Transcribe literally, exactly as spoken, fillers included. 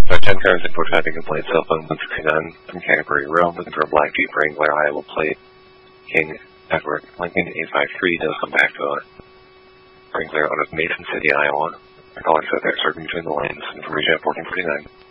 So ten cars in for traffic complaint, cell phone one sixty-nine from Canterbury Road, looking for a black Jeep Wrangler, Iowa plate, King Edward Lincoln eight five three, does come back to a Wrangler out of Mason City, Iowa. Our caller said they're circling between the lanes, information at fourteen forty-nine.